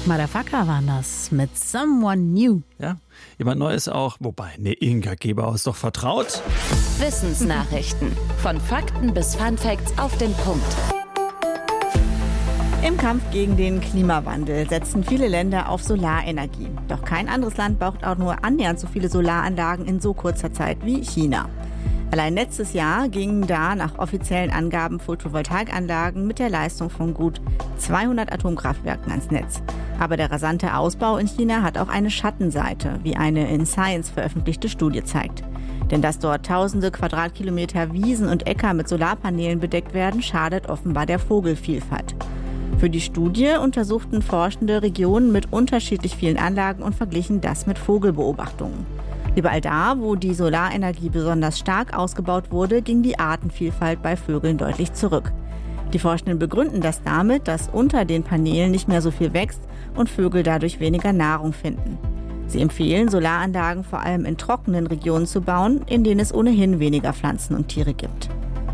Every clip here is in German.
Motherfucker waren das mit Someone New. Ja, jemand Neues auch. Wobei, Inga Gebauer ist doch vertraut. Wissensnachrichten. Von Fakten bis Funfacts auf den Punkt. Im Kampf gegen den Klimawandel setzen viele Länder auf Solarenergie. Doch kein anderes Land baut auch nur annähernd so viele Solaranlagen in so kurzer Zeit wie China. Allein letztes Jahr gingen da nach offiziellen Angaben Photovoltaikanlagen mit der Leistung von gut 200 Atomkraftwerken ans Netz. Aber der rasante Ausbau in China hat auch eine Schattenseite, wie eine in Science veröffentlichte Studie zeigt. Denn dass dort tausende Quadratkilometer Wiesen und Äcker mit Solarpanelen bedeckt werden, schadet offenbar der Vogelvielfalt. Für die Studie untersuchten Forschende Regionen mit unterschiedlich vielen Anlagen und verglichen das mit Vogelbeobachtungen. Überall da, wo die Solarenergie besonders stark ausgebaut wurde, ging die Artenvielfalt bei Vögeln deutlich zurück. Die Forschenden begründen das damit, dass unter den Paneelen nicht mehr so viel wächst und Vögel dadurch weniger Nahrung finden. Sie empfehlen, Solaranlagen vor allem in trockenen Regionen zu bauen, in denen es ohnehin weniger Pflanzen und Tiere gibt.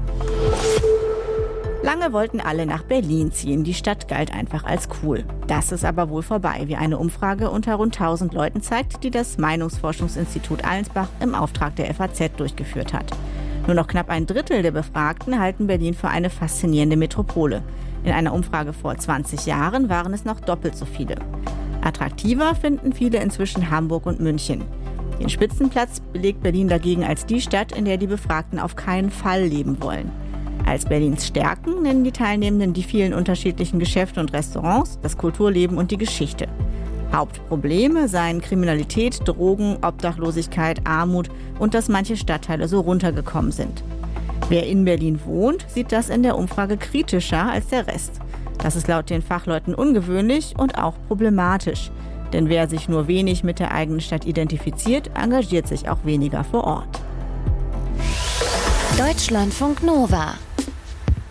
Lange wollten alle nach Berlin ziehen. Die Stadt galt einfach als cool. Das ist aber wohl vorbei, wie eine Umfrage unter rund 1000 Leuten zeigt, die das Meinungsforschungsinstitut Allensbach im Auftrag der FAZ durchgeführt hat. Nur noch knapp ein Drittel der Befragten halten Berlin für eine faszinierende Metropole. In einer Umfrage vor 20 Jahren waren es noch doppelt so viele. Attraktiver finden viele inzwischen Hamburg und München. Den Spitzenplatz belegt Berlin dagegen als die Stadt, in der die Befragten auf keinen Fall leben wollen. Als Berlins Stärken nennen die Teilnehmenden die vielen unterschiedlichen Geschäfte und Restaurants, das Kulturleben und die Geschichte. Hauptprobleme seien Kriminalität, Drogen, Obdachlosigkeit, Armut und dass manche Stadtteile so runtergekommen sind. Wer in Berlin wohnt, sieht das in der Umfrage kritischer als der Rest. Das ist laut den Fachleuten ungewöhnlich und auch problematisch. Denn wer sich nur wenig mit der eigenen Stadt identifiziert, engagiert sich auch weniger vor Ort. Deutschlandfunk Nova